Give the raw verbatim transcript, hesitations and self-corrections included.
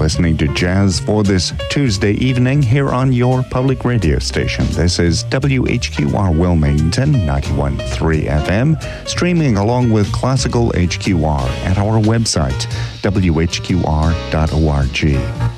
listening to Jazz for this Tuesday evening here on your public radio station. This is W H Q R Wilmington, ninety-one point three F M, streaming along with Classical H Q R at our website, w h q r dot org.